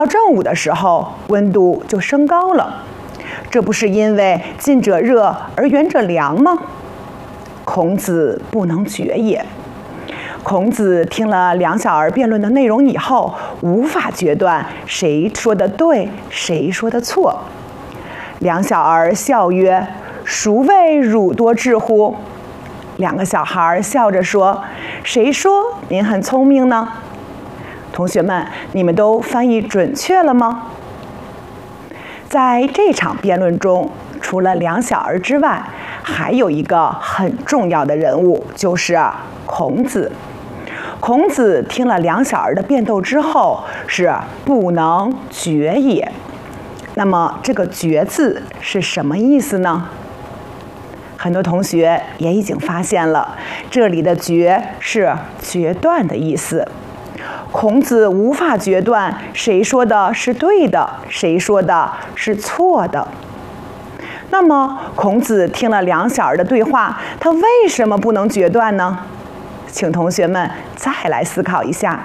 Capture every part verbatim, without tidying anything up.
到正午的时候，温度就升高了。这不是因为近者热而远者凉吗？孔子不能决也。孔子听了两小儿辩论的内容以后，无法决断谁说的对，谁说的错。两小儿笑曰：“孰谓汝多智乎？”两个小孩笑着说：“谁说您很聪明呢？”同学们，你们都翻译准确了吗？在这场辩论中，除了两小儿之外，还有一个很重要的人物，就是孔子。孔子听了两小儿的辩斗之后，是不能决也。那么这个决字是什么意思呢？很多同学也已经发现了，这里的决是决断的意思。孔子无法决断谁说的是对的，谁说的是错的。那么孔子听了两小儿的对话，他为什么不能决断呢？请同学们再来思考一下。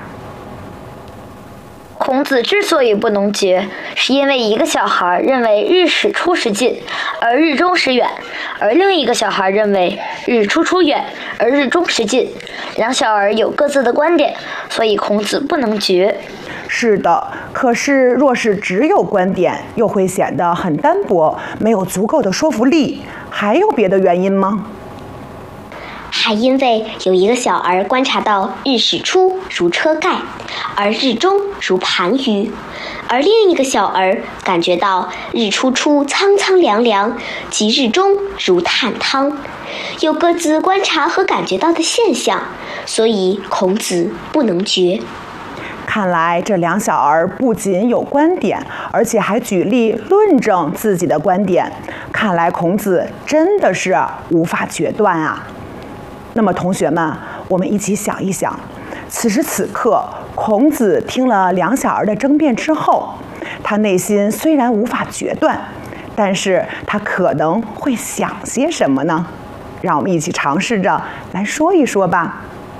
孔子之所以不能决，是因为一个小孩认为日始出时近，而日中时远，而另一个小孩认为日出出远，而日中时近。两小儿有各自的观点，所以孔子不能决。 是的，可是若是只有观点，又会显得很单薄，没有足够的说服力。还有别的原因吗？ 还因为有一个小儿观察到日始出如车盖，而日中如盘盂，而另一个小儿感觉到日出出苍苍凉凉，即日中如炭汤，有各自观察和感觉到的现象，所以孔子不能决。 看来这两小儿不仅有观点，而且还举例论证自己的观点。看来孔子真的是无法决断啊。那么同学们，我们一起想一想，此时此刻，孔子听了两小儿的争辩之后，他内心虽然无法决断，但是他可能会想些什么呢？让我们一起尝试着来说一说吧。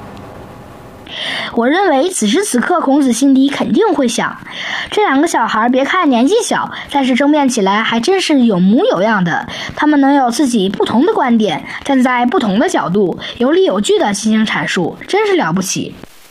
我认为此时此刻孔子心里肯定会想，这两个小孩别看年纪小，但是争辩起来还真是有模有样的，他们能有自己不同的观点，站在不同的角度，有理有据的进行阐述，真是了不起。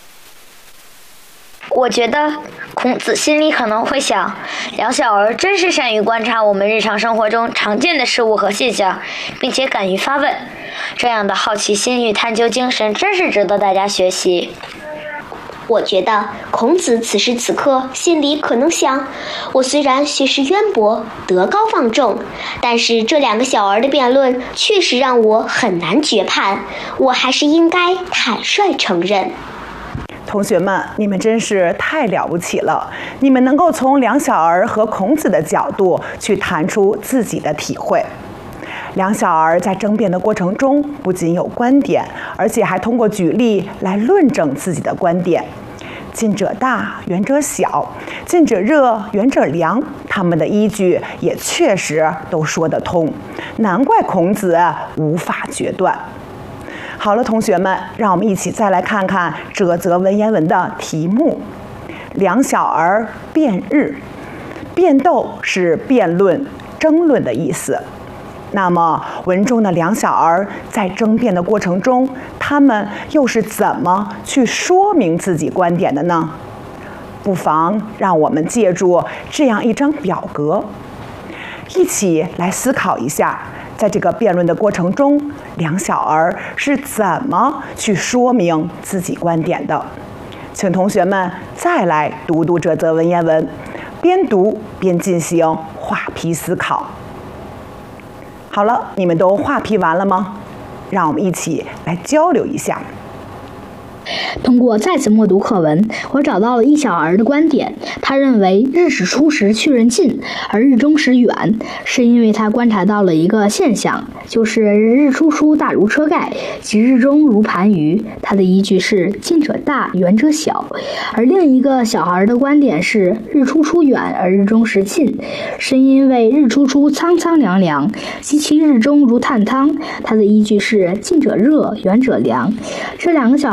我觉得孔子心里可能会想，两小儿真是善于观察我们日常生活中常见的事物和现象，并且敢于发问，这样的好奇心与探究精神真是值得大家学习。 我觉得孔子此时此刻心里可能想，我虽然学识渊博，德高望重，但是这两个小儿的辩论确实让我很难决判，我还是应该坦率承认。 同学们，你们真是太了不起了！你们能够从两小儿和孔子的角度去谈出自己的体会。两小儿在争辩的过程中，不仅有观点，而且还通过举例来论证自己的观点。近者大，远者小；近者热，远者凉。他们的依据也确实都说得通，难怪孔子无法决断。好了，同学们，让我们一起再来看看这则文言文的题目：两小儿辩日。辩斗是辩论、争论的意思。那么文中的两小儿在争辩的过程中，他们又是怎么去说明自己观点的呢？不妨让我们借助这样一张表格，一起来思考一下，在这个辩论的过程中，两小儿是怎么去说明自己观点的。请同学们再来读读这则文言文，边读边进行画皮思考。好了，你们都画皮完了吗？让我们一起来交流一下。 通过再次默读课文，我找到了一小儿的观点。他认为日始出时去人近，而日中时远，是因为他观察到了一个现象，就是日出出大如车盖，即日中如盘盂。他的依据是近者大，远者小。而另一个小孩的观点是日出出远，而日中时近，是因为日出出苍苍凉凉，即其日中如炭汤。他的依据是近者热，远者凉。这两个小孩不仅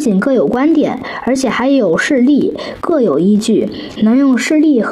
仅各有观点，而且还有事例，各有依据，能用事例和